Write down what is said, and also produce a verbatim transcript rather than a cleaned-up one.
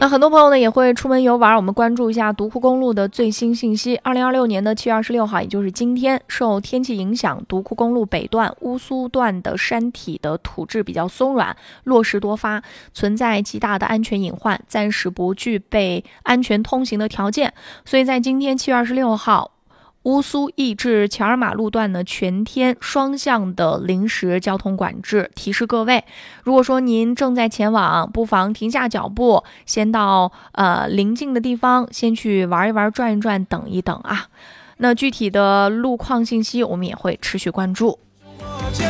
那很多朋友呢也会出门游玩，我们关注一下独库公路的最新信息。二零二六年的七月二十六号，也就是今天，受天气影响，独库公路北段乌苏段的山体的土质比较松软，落石多发，存在极大的安全隐患，暂时不具备安全通行的条件。所以在今天七月二十六号，乌苏驿至乔尔马路段呢，全天双向的临时交通管制，提示各位，如果说您正在前往，不妨停下脚步，先到呃邻近的地方，先去玩一玩、转一转、等一等啊。那具体的路况信息，我们也会持续关注。